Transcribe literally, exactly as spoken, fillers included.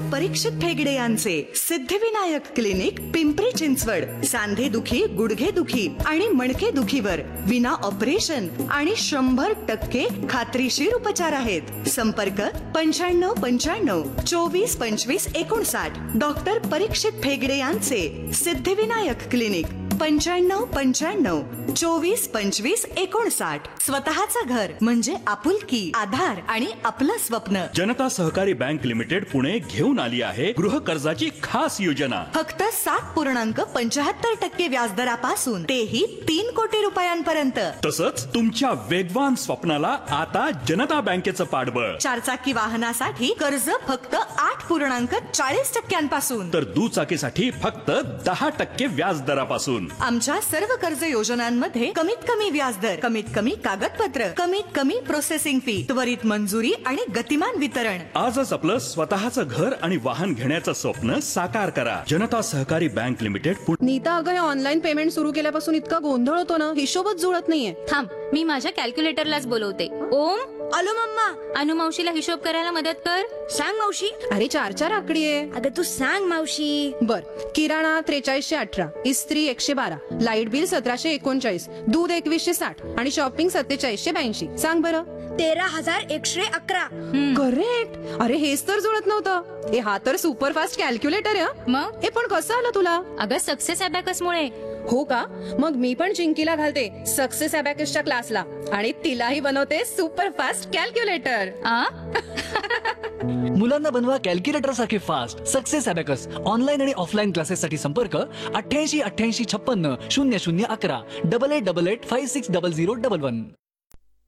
परीक्षित ठेगडे यांचे सिद्धिविनायक क्लिनिक पिंपरी चिंचवड. सांधे दुखी, गुडघे दुखी आणि मणके दुखीवर विना ऑपरेशन आणि शंभर टक्के खात्रीशीर उपचार आहेत. संपर्क पंच्याण्णव पंच्याण्णव चोवीस पंचवीस एकोणसाठ. डॉक्टर परीक्षित ठेगडे यांचे सिद्धिविनायक क्लिनिक पंच्याण्णव पंच्याण्णव चोवीस पंचवीस एकोणसाठ. स्वतःचं घर म्हणजे आपुलकी, आधार आणि आपलं स्वप्न. जनता सहकारी बँक लिमिटेड पुणे घेऊन आली आहे गृह कर्जाची खास योजना. फक्त सात पूर्णांक पंचाहत्तर टक्के व्याजदरापासून तेही तीन कोटी रुपयांपर्यंत. तसंच तुमच्या वेगवान स्वप्नाला आता जनता बँकेचं पाठबळ. चारचाकी वाहनासाठी कर्ज फक्त आठ पूर्णांक चाळीस टक्क्यांपासून, तर दुचाकीसाठी फक्त दहा टक्के व्याजदरापासून. आमच्या सर्व कर्ज योजनांमध्ये कमीत कमी व्याजदर, कमीत कमी कागदपत्र, कमीत कमी प्रोसेसिंग फी, त्वरित मंजुरी आणि गतिमान वितरण. आजच आपलं स्वतःचं घर आणि वाहन घेण्याचं स्वप्न साकार करा. जनता सहकारी बँक लिमिटेड. नीता, अगं ऑनलाईन पेमेंट सुरू केल्यापासून इतका गोंधळ होतो ना, हिशोबच जुळत नाहीये. थांब, मी माझ्या कॅल्क्युलेटरलाच बोलवते. ओम, आलो मम्मा. अनु मावशीला हिशोब करायला मदत कर. सांग मावशी. अरे चार चार आकडी आहे. अगं तू सांग मावशी. बर, किराणा त्रेचाळीसशे अठरा, इस्त्री एकशे बारा, लाईट बिल सतराशे एकोणचाळीस, दूध एकवीसशे साठ आणि शॉपिंग सत्तेचाळीसशे ब्याऐंशी. सांग बरं. तेरा हजार एकशे अकरा. करेक्ट. अरे हेच तर जुळत नव्हतं. हे हा तर सुपर फास्ट कॅल्क्युलेटर आहे. मग हे पण कसं आलं तुला? अगं सक्सेस अबॅकस मुळे. हो का? मग मी पण चिंकीला घालते सक्सेस अबॅकसच्या क्लासला आणि तिलाही बनवते सुपर फास्ट कॅल्क्युलेटर. आ मुलांना बनवा कॅल्क्युलेटर सारखे फास्ट. सक्सेस अबॅकस ऑनलाईन आणि ऑफलाईन क्लासेस साठी संपर्क अठ्ठ्याऐंशी अठ्ठ्याऐंशी छप्पन्न शून्य शून्य अकरा double eight double eight five six double zero double one.